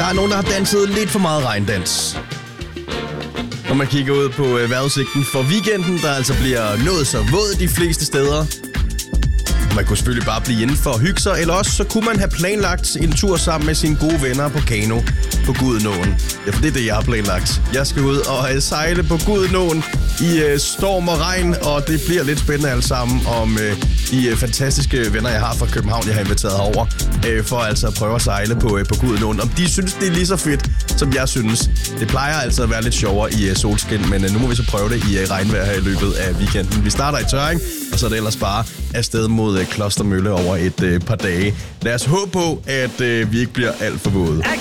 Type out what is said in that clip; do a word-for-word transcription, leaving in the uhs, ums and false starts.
er nogen, der har danset lidt for meget regndans. Når man kigger ud på øh, vejrudsigten for weekenden, der altså bliver nået så våd de fleste steder. Man kunne selvfølgelig bare blive inden for at hygge sig, eller også så kunne man have planlagt en tur sammen med sine gode venner på kano på Gudenåen. Ja, for det er det, jeg har planlagt. Jeg skal ud og uh, sejle på Gudenåen i uh, storm og regn, og det bliver lidt spændende alle sammen om uh, de uh, fantastiske venner, jeg har fra København, jeg har inviteret herover uh, for altså at prøve at sejle på, uh, på Gudenåen. Om de synes, det er lige så fedt, som jeg synes. Det plejer altså at være lidt sjovere i uh, solskin, men uh, nu må vi så prøve det i uh, regnvejr her i løbet af weekenden. Vi starter i Tørring, og så er det ellers bare afsted mod uh, Klostermølle over et uh, par dage. Lad os håbe på, at uh, vi ikke bliver alt for våde.